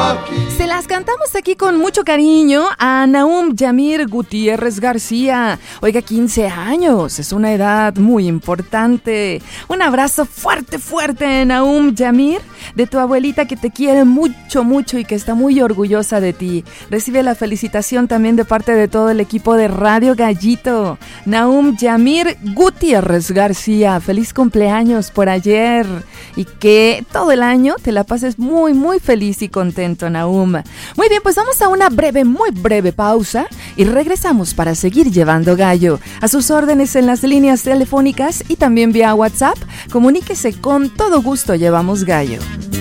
Se las cantamos aquí con mucho cariño a Nahum Yamir Gutiérrez García. Oiga, 15 años, es una edad muy importante. Un abrazo fuerte, fuerte, Nahum Yamir, de tu abuelita que te quiere mucho, mucho y que está muy orgullosa de ti. Recibe la felicitación también de parte de todo el equipo de Radio Gallito. Nahum Yamir Gutiérrez García, feliz cumpleaños por ayer y que todo el año te la pases muy, muy feliz y contento, Nahum. Muy bien, pues vamos a una breve, muy breve pausa y regresamos para seguir llevando gallo. A sus órdenes en las líneas telefónicas y también vía WhatsApp, comuníquese, con todo gusto llevamos gallo.